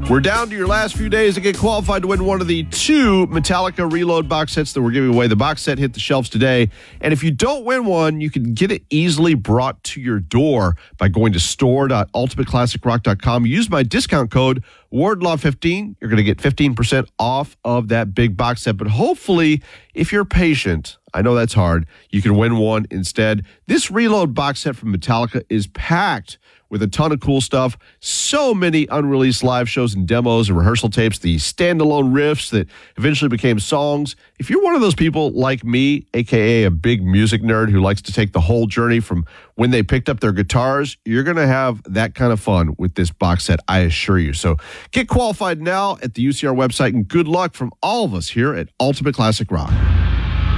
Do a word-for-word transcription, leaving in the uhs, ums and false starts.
We're down to your last few days to get qualified to win one of the two Metallica Reload box sets that we're giving away. The box set hit the shelves today. And if you don't win one, you can get it easily brought to your door by going to store dot ultimate classic rock dot com. Use my discount code Wardlaw fifteen. You're going to get fifteen percent off of that big box set. But hopefully, if you're patient, I know that's hard, you can win one instead. This Reload box set from Metallica is packed with a ton of cool stuff. So many unreleased live shows and demos and rehearsal tapes, the standalone riffs that eventually became songs. If you're one of those people like me, a k a a big music nerd who likes to take the whole journey from when they picked up their guitars, you're going to have that kind of fun with this box set, I assure you. So get qualified now at the U C R website, and good luck from all of us here at Ultimate Classic Rock.